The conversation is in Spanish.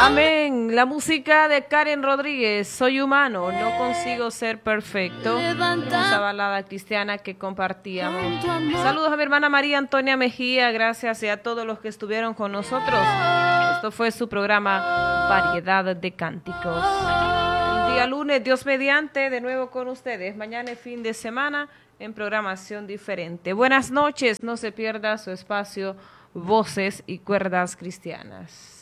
Amén. La música de Karen Rodríguez, Soy humano, no consigo ser perfecto. Esa balada cristiana que compartíamos. Saludos a mi hermana María Antonia Mejía, gracias y a todos los que estuvieron con nosotros. Esto fue su programa Variedad de Cánticos. El día lunes, Dios mediante, de nuevo con ustedes. Mañana es fin de semana en programación diferente. Buenas noches, no se pierda su espacio Voces y Cuerdas Cristianas.